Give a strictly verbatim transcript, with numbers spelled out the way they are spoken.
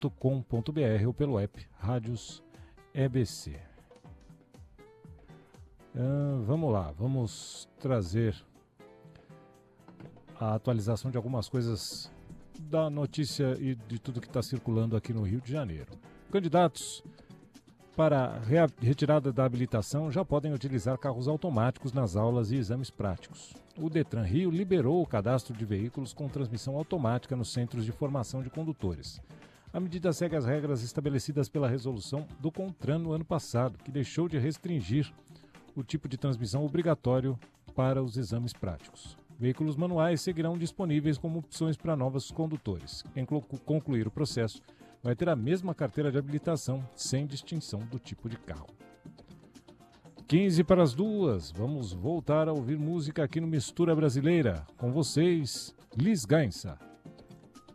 ponto com ponto b r ou pelo app Rádios E B C. Uh, vamos lá, vamos trazer a atualização de algumas coisas da notícia e de tudo que está circulando aqui no Rio de Janeiro. Candidatos para a retirada da habilitação já podem utilizar carros automáticos nas aulas e exames práticos. O Detran Rio liberou o cadastro de veículos com transmissão automática nos centros de formação de condutores. A medida segue as regras estabelecidas pela resolução do CONTRAN no ano passado, que deixou de restringir o tipo de transmissão obrigatório para os exames práticos. Veículos manuais seguirão disponíveis como opções para novos condutores. Quem concluir o processo vai ter a mesma carteira de habilitação, sem distinção do tipo de carro. quinze para as duas, vamos voltar a ouvir música aqui no Mistura Brasileira. Com vocês, Liz Gainsa.